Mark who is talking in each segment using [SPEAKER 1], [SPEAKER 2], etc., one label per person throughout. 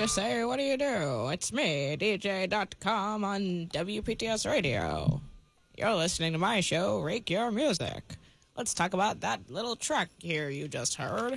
[SPEAKER 1] you say? What do you do? It's me, DJ.com on WPTS Radio. You're listening to my show, Rake Your Music. Let's talk about that little track here you just heard.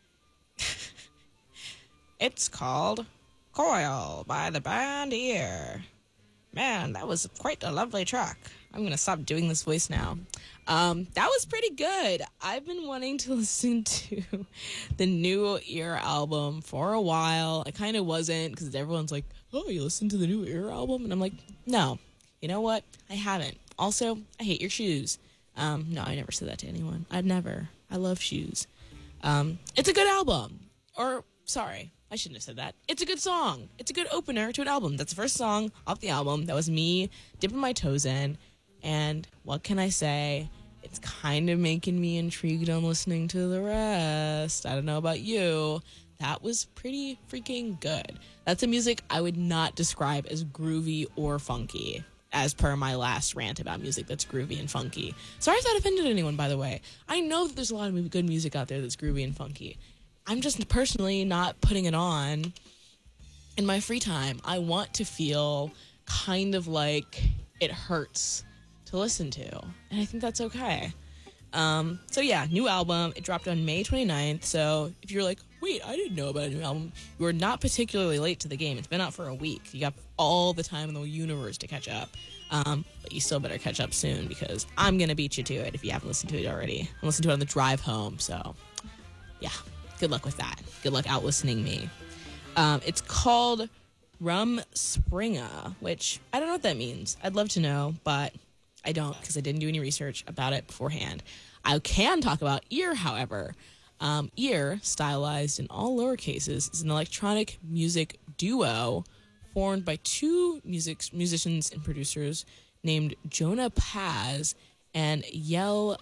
[SPEAKER 1] It's called Coil by the band Ear. Man, that was quite a lovely track. I'm going to stop doing this voice now. That was pretty good. I've been wanting to listen to the new Ear album for a while. I kind of wasn't, because everyone's like, oh, you listened to the new Ear album? And I'm like, no. You know what? I haven't. Also, I hate your shoes. No, I never said that to anyone. I'd never. I love shoes. It's a good album. Or, sorry, I shouldn't have said that. It's a good song. It's a good opener to an album. That's the first song off the album. That was me dipping my toes in. And what can I say? It's kind of making me intrigued on listening to the rest. I don't know about you. That was pretty freaking good. That's a music I would not describe as groovy or funky, as per my last rant about music that's groovy and funky. Sorry if that offended anyone, by the way. I know that there's a lot of good music out there that's groovy and funky. I'm just personally not putting it on in my free time. I want to feel kind of like it hurts to listen to, and I think that's okay. So yeah, new album. It dropped on May 29th, so if you're like, wait, I didn't know about a new album, you are not particularly late to the game. It's been out for a week. You got all the time in the universe to catch up, but you still better catch up soon, because I'm gonna beat you to it if you haven't listened to it already. I listened to it on the drive home, so yeah, good luck with that. Good luck out listening me. It's called Rumspringa, which I don't know what that means. I'd love to know, but I don't, because I didn't do any research about it beforehand. I can talk about Ear, however. Ear, stylized in all lower cases, is an electronic music duo formed by two musicians and producers named Jonah Paz and Yael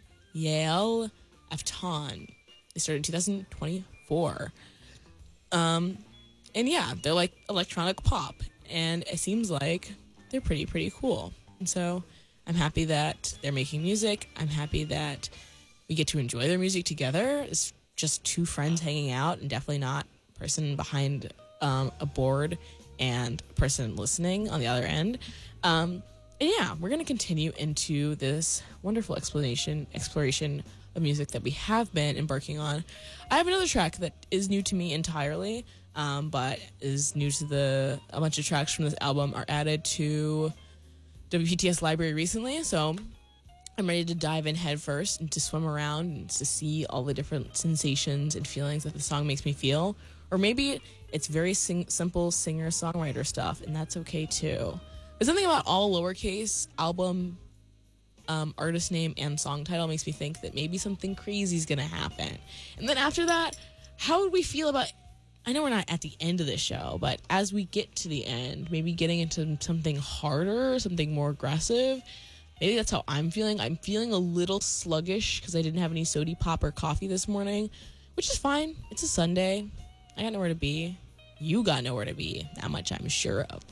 [SPEAKER 1] Afton. They started in 2024. And yeah, they're like electronic pop, and it seems like they're pretty cool. And so I'm happy that they're making music. I'm happy that we get to enjoy their music together. It's just two friends hanging out, and definitely not a person behind a board and a person listening on the other end. And yeah, we're going to continue into this wonderful exploration of music that we have been embarking on. I have another track that is new to me entirely, but is new to a bunch of tracks from this album are added to WPTS library recently, so I'm ready to dive in head first and to swim around and to see all the different sensations and feelings that the song makes me feel. Or maybe it's very simple singer-songwriter stuff, and that's okay too. There's something about all lowercase album artist name and song title makes me think that maybe something crazy is going to happen. And then after that, how would we feel about... I know we're not at the end of the show, but as we get to the end, maybe getting into something harder, something more aggressive, maybe that's how I'm feeling. I'm feeling a little sluggish because I didn't have any soda pop or coffee this morning, which is fine. It's a Sunday. I got nowhere to be. You got nowhere to be. That much I'm sure of.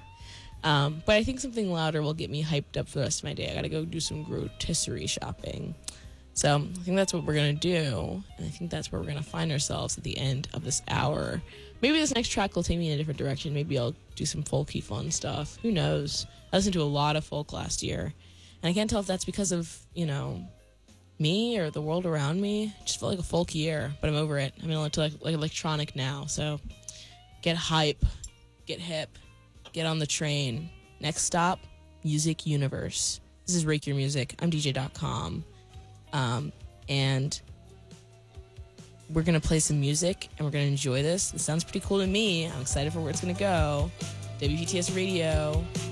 [SPEAKER 1] But I think something louder will get me hyped up for the rest of my day. I gotta go do some grotisserie shopping. So I think that's what we're going to do, and I think that's where we're going to find ourselves at the end of this hour. Maybe this next track will take me in a different direction. Maybe I'll do some folky fun stuff. Who knows? I listened to a lot of folk last year, and I can't tell if that's because of, me or the world around me. It just felt like a folk year, but I'm over it. I'm into like electronic now, so get hype, get hip, get on the train. Next stop, Music Universe. This is Rake Your Music. I'm DJ.com. And we're going to play some music, and we're going to enjoy this. It sounds pretty cool to me. I'm excited for where it's going to go. WPTS Radio.